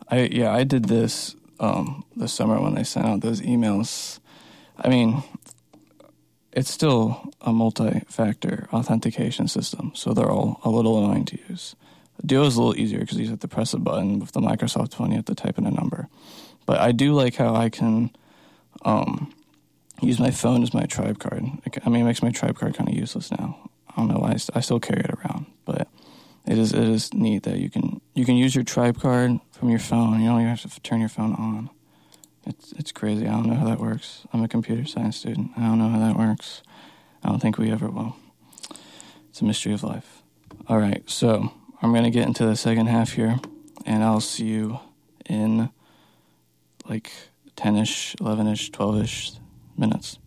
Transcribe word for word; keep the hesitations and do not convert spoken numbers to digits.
I yeah, I did this um, this summer when they sent out those emails. I mean, it's still a multi-factor authentication system, so they're all a little annoying to use. Duo is a little easier because you have to press a button. With the Microsoft phone, you have to type in a number. But I do like how I can um, use my phone as my tribe card. I mean, it makes my tribe card kind of useless now. I don't know why I, st- I still carry it around, but it is it is neat that you can you can use your tribe card from your phone. You don't even have to turn your phone on. It's it's crazy. I don't know how that works. I'm a computer science student. I don't know how that works. I don't think we ever will. It's a mystery of life. All right, so I'm going to get into the second half here, and I'll see you in like ten-ish, eleven-ish, twelve-ish minutes.